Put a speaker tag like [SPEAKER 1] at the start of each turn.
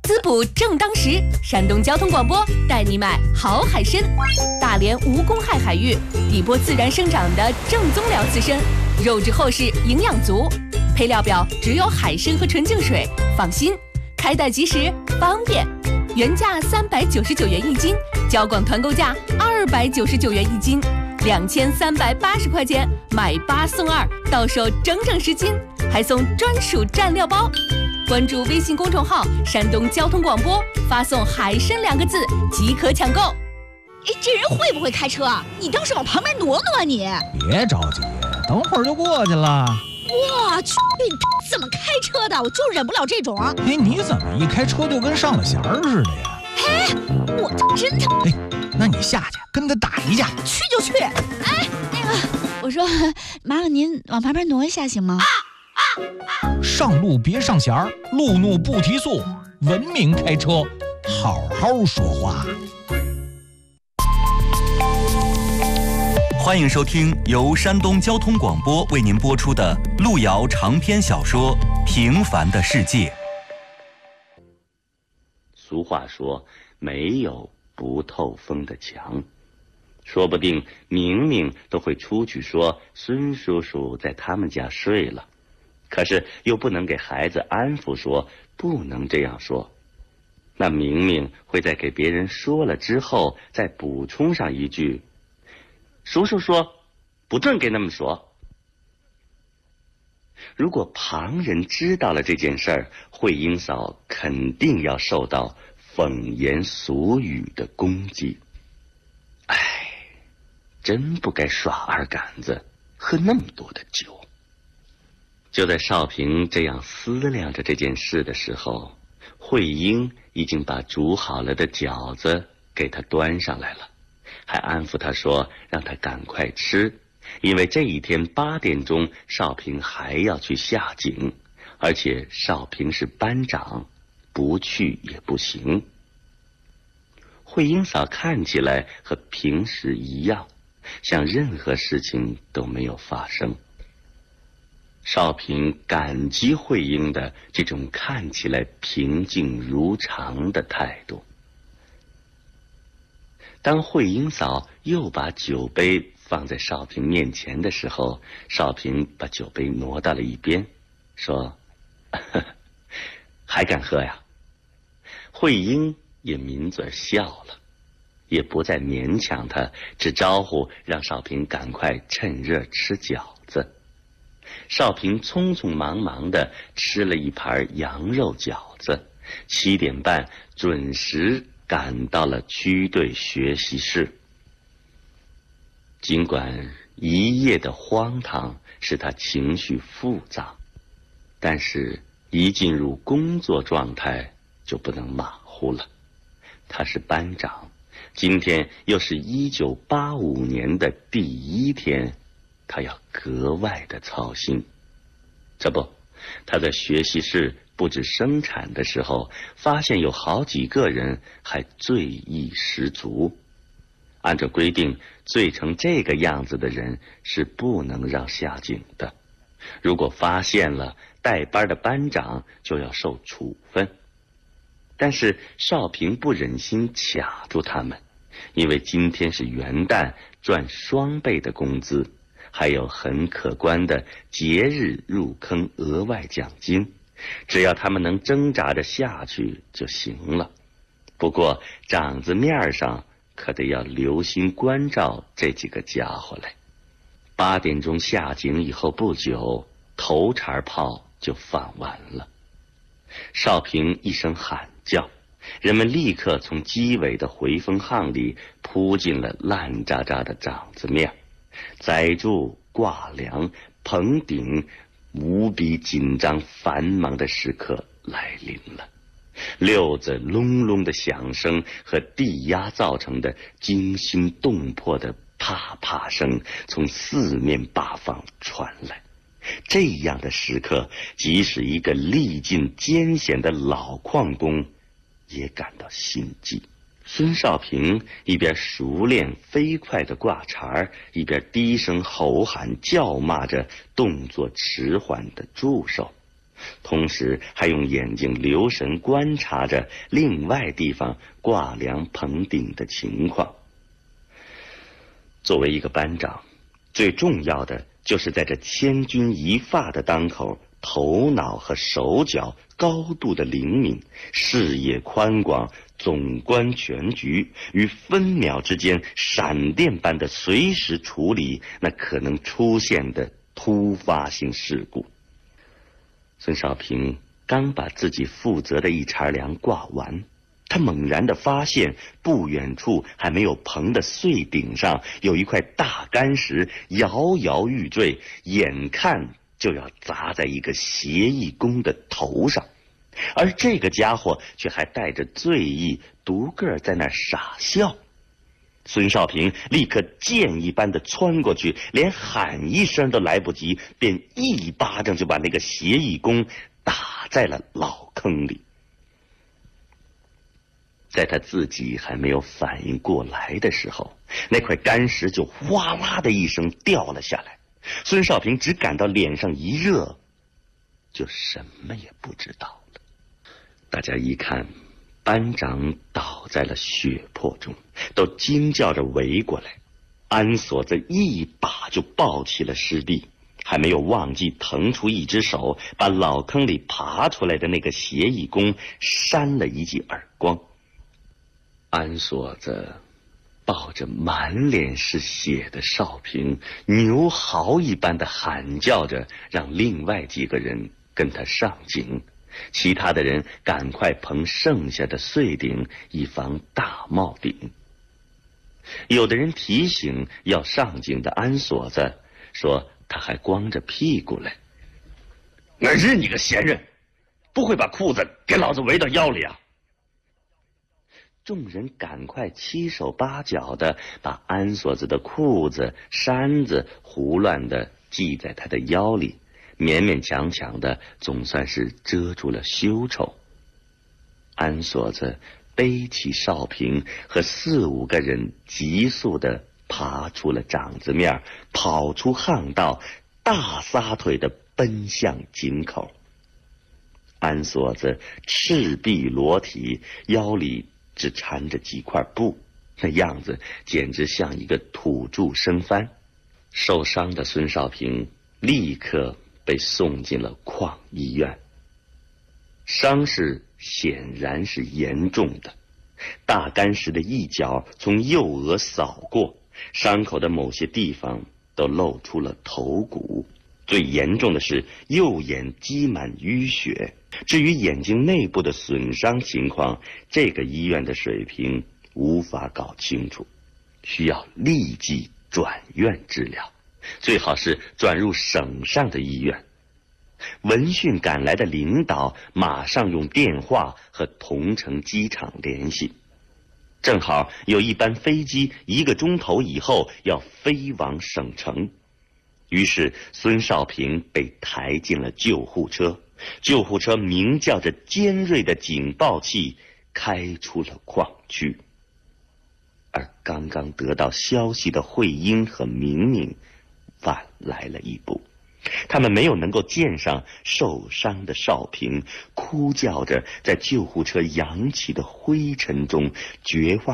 [SPEAKER 1] 滋补正当时，山东交通广播带你买好海参。大连无公害海域，底波自然生长的正宗辽刺参，肉质厚实，营养足。配料表只有海参和纯净水，放心，开袋即食，方便。原价399元一斤，交广团购价299元一斤，2380块钱买8送2，到手整整10斤，还送专属蘸料包。关注微信公众号山东交通广播，发送海参2个字即可抢购。
[SPEAKER 2] 这人会不会开车啊？你倒是往旁边挪挪啊你！
[SPEAKER 3] 别着急，等会儿就过去了。
[SPEAKER 2] 我去，怎么开车的？我就忍不了这种。
[SPEAKER 3] 你怎么一开车就跟上了弦儿似的呀？
[SPEAKER 2] 我真的。
[SPEAKER 3] 那你下去跟他打一架。
[SPEAKER 2] 去就去。我说，麻烦您往旁边挪一下行吗？
[SPEAKER 3] 上路别上弦儿，路怒不提速，文明开车，好好说话。
[SPEAKER 4] 欢迎收听由山东交通广播为您播出的路遥长篇小说《平凡的世界》。
[SPEAKER 5] 俗话说，没有不透风的墙，说不定明明都会出去说孙叔叔在他们家睡了，可是又不能给孩子安抚说不能这样说。那明明会在给别人说了之后再补充上一句，叔叔说不准给那么说。如果旁人知道了这件事儿，慧英嫂肯定要受到讽言俗语的攻击。真不该耍二杆子，喝那么多的酒。就在少平这样思量着这件事的时候，慧英已经把煮好了的饺子给他端上来了，还安抚他说让他赶快吃，因为这一天8点钟少平还要去下井，而且少平是班长，不去也不行。慧英嫂看起来和平时一样，像任何事情都没有发生。少平感激慧英的这种看起来平静如常的态度。当慧英嫂又把酒杯放在少平面前的时候，少平把酒杯挪到了一边，说：“还敢喝呀？”慧英也抿嘴笑了，也不再勉强他，只招呼让少平赶快趁热吃饺子。少平匆匆忙忙地吃了一盘羊肉饺子，7点半准时赶到了区队学习室。尽管一夜的荒唐使他情绪复杂，但是一进入工作状态就不能马虎了。他是班长，今天又是1985年的第1天，他要格外的操心。这不，他在学习室布置生产的时候，发现有好几个人还醉意十足。按照规定，醉成这个样子的人是不能让下井的，如果发现了，带班的班长就要受处分。但是少平不忍心卡住他们，因为今天是元旦，赚双倍的工资，还有很可观的节日入坑额外奖金，只要他们能挣扎着下去就行了。不过长子面上可得要留心关照这几个家伙来。8点钟下井以后不久，头茬炮就放完了。少平一声喊叫，人们立刻从机尾的回风巷里扑进了烂渣渣的长子面，载柱、挂梁、棚顶，无比紧张繁忙的时刻来临了。溜子隆隆的响声和地压造成的惊心动魄的啪啪声从4面8方传来。这样的时刻，即使一个历尽艰险的老矿工也感到心悸。孙少平一边熟练飞快的挂茬，一边低声吼喊叫骂着动作迟缓的助手。 同时还用眼睛留神观察着另外地方挂梁棚顶的情况。作为一个班长，最重要的就是在这千钧一发的当口，头脑和手脚高度的灵敏，视野宽广，总观全局，于分秒之间闪电般的随时处理那可能出现的突发性事故。孙少平刚把自己负责的一茬梁挂完，他猛然地发现不远处还没有棚的碎顶上有一块大干石摇摇欲坠，眼看就要砸在一个协义工的头上，而这个家伙却还带着醉意，独个在那儿傻笑。孙少平立刻箭一般的窜过去，连喊一声都来不及，便一巴掌就把那个协义工打在了老坑里。在他自己还没有反应过来的时候，那块干石就哗啦的一声掉了下来。孙少平只感到脸上一热，就什么也不知道了。大家一看班长倒在了血泊中，都惊叫着围过来。安锁子一把就抱起了师弟，还没有忘记腾出一只手，把老坑里爬出来的那个协义工扇了一记耳光。安锁子抱着满脸是血的少平，牛嚎一般的喊叫着，让另外几个人跟他上井，其他的人赶快捧剩下的碎顶，以防大冒顶。有的人提醒要上井的安锁子，说他还光着屁股来。我日你个闲人，不会把裤子给老子围到腰里啊！众人赶快七手八脚的把安锁子的裤子、衫子胡乱的系在他的腰里，勉勉强强的总算是遮住了羞丑。安锁子背起少平和4、5个人，急速的爬出了掌子面，跑出巷道，大撒腿的奔向井口。安锁子赤臂裸体，腰里只缠着几块布，那样子简直像一个土著生番。受伤的孙少平立刻被送进了矿医院，伤势显然是严重的。大干石的一角从右额扫过，伤口的某些地方都露出了头骨。最严重的是右眼积满淤血。至于眼睛内部的损伤情况，这个医院的水平无法搞清楚，需要立即转院治疗，最好是转入省上的医院。闻讯赶来的领导马上用电话和同城机场联系，正好有一班飞机1个钟头以后要飞往省城。于是孙少平被抬进了救护车，救护车鸣叫着尖锐的警报器，开出了矿区。而刚刚得到消息的慧英和明明晚来了一步，他们没有能够见上受伤的少平，哭叫着在救护车扬起的灰尘中绝望